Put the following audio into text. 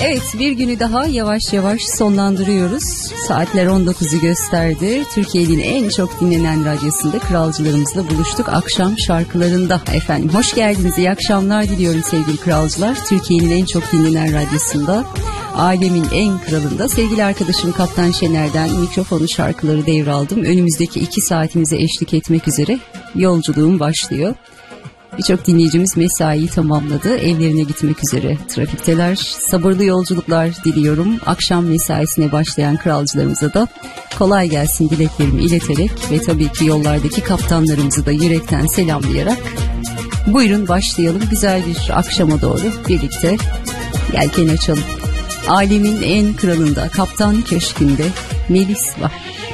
Evet, bir günü daha yavaş yavaş sonlandırıyoruz. Saatler 19'u gösterdi. Türkiye'nin en çok dinlenen radyosunda kralcılarımızla buluştuk. Akşam şarkılarında efendim. Hoş geldiniz, iyi akşamlar diliyorum sevgili kralcılar. Türkiye'nin en çok dinlenen radyosunda, alemin en kralında sevgili arkadaşım Kaptan Şener'den mikrofonu, şarkıları devraldım. Önümüzdeki 2 saatimize eşlik etmek üzere yolculuğum başlıyor. Birçok dinleyicimiz mesaiyi tamamladı. Evlerine gitmek üzere trafikteler. Sabırlı yolculuklar diliyorum. Akşam mesaisine başlayan kralcılarımıza da kolay gelsin dileklerimi ileterek ve tabii ki yollardaki kaptanlarımızı da yürekten selamlayarak buyurun başlayalım. Güzel bir akşama doğru birlikte yelken açalım. Alemin en kralında, Kaptan Köşkü'nde Melis var.